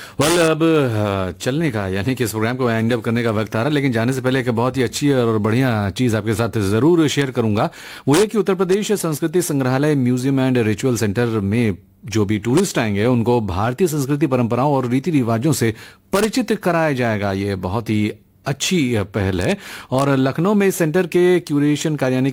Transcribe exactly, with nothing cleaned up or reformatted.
Well अब अ, चलने का यानी कि इस प्रोग्राम को वाइंड अप करने का वक्त आ रहा है, लेकिन जाने से पहले एक बहुत ही अच्छी और बढ़िया चीज़ आपके साथ ज़रूर शेयर करूंगा। वो ये कि उत्तर प्रदेश संस्कृति संग्रहालय म्यूजियम एंड रिचुअल सेंटर में जो भी टूरिस्ट आएंगे उनको भारतीय संस्कृति परंपराओं और रीति रिवाजों से परिचित कराया जाएगा। ये बहुत ही अच्छी पहल है। और लखनऊ में इस सेंटर के क्यूरेशन कार्य यानी